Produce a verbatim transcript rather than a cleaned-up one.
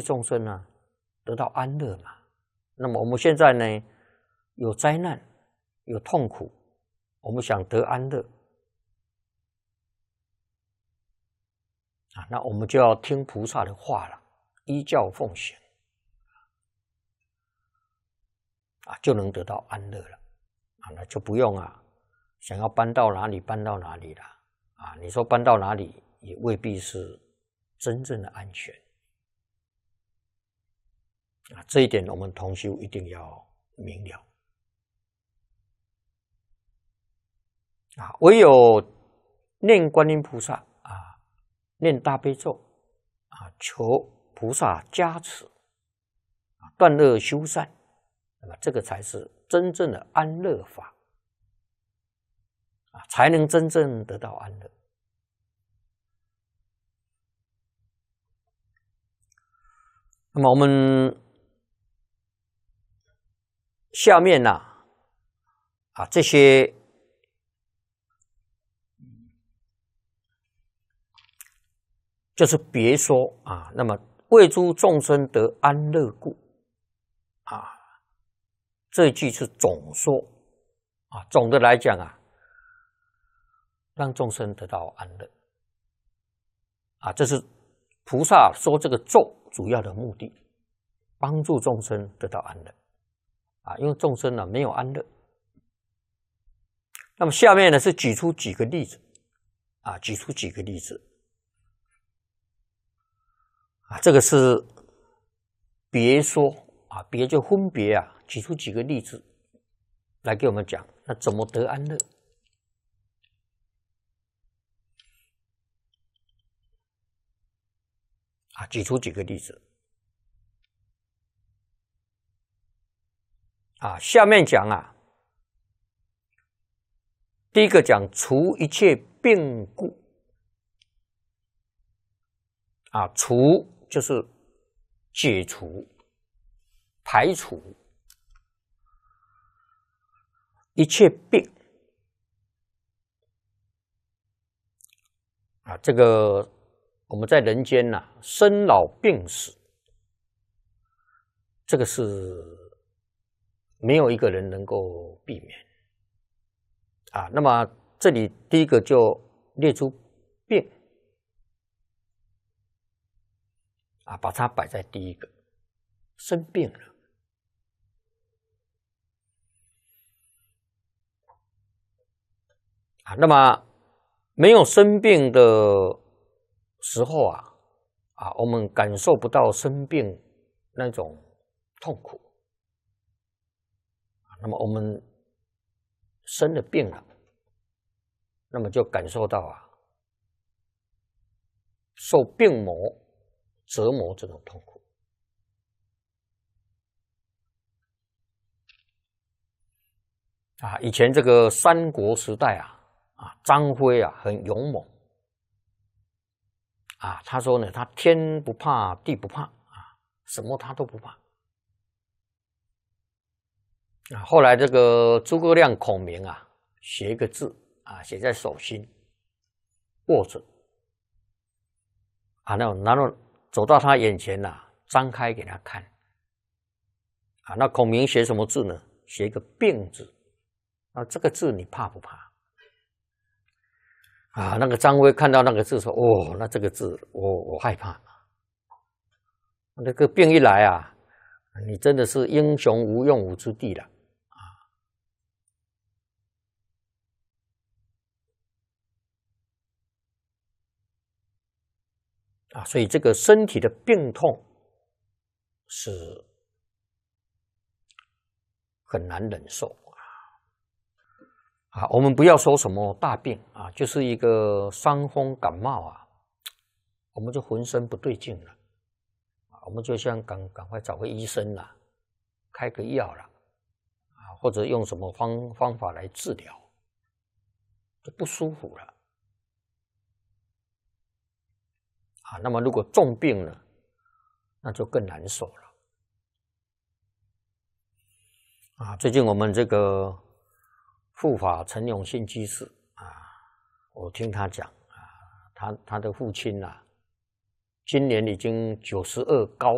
众生呢得到安乐嘛。那么我们现在呢有灾难，有痛苦，我们想得安乐啊，那我们就要听菩萨的话了，依教奉行啊，就能得到安乐了啊，那就不用啊想要搬到哪里搬到哪里了啊，你说搬到哪里也未必是真正的安全啊，这一点我们同修一定要明了啊，唯有念观音菩萨啊，念大悲咒啊，求菩萨加持啊，断恶修善，那么这个才是真正的安乐法啊，才能真正得到安乐。那么我们下面呢 啊, 啊这些就是别说啊，那么为诸众生得安乐故啊，这一句是总说啊，总的来讲啊，让众生得到安乐啊，这是菩萨说这个咒主要的目的，帮助众生得到安乐啊，因为众生呢没有安乐。那么下面呢是举出几个例子啊，举出几个例子啊，这个是别说啊，别就分别啊，举出几个例子来给我们讲，那怎么得安乐啊？举出几个例子啊，下面讲啊，第一个讲除一切病故啊，除就是解除、排除一切病啊，这个我们在人间呐、啊，生老病死，这个是没有一个人能够避免啊。那么这里第一个就列出病啊，把它摆在第一个，生病了啊。那么没有生病的时候啊，啊，我们感受不到生病那种痛苦。那么我们生了病了，那么就感受到啊，受病魔折磨这种痛苦啊。以前这个三国时代啊，啊，张飞啊很勇猛啊，他说呢，他天不怕地不怕啊，什么他都不怕啊。后来这个诸葛亮孔明啊，写一个字啊，写在手心握着啊，那然后走到他眼前呐、啊，张开给他看啊。那孔明写什么字呢？写一个病字啊，这个字你怕不怕啊？那个张飞看到那个字说：“哦，那这个字我我害怕。那个病一来啊，你真的是英雄无用武之地了。”啊，所以这个身体的病痛是很难忍受啊！啊，我们不要说什么大病啊，就是一个伤风感冒啊，我们就浑身不对劲了啊，我们就想赶赶快找个医生啦，开个药啦，啊，或者用什么方方法来治疗，就不舒服了。啊，那么如果重病了，那就更难受了。啊，最近我们这个护法陈永信居士啊，我听他讲啊，他他的父亲啊，今年已经九十二高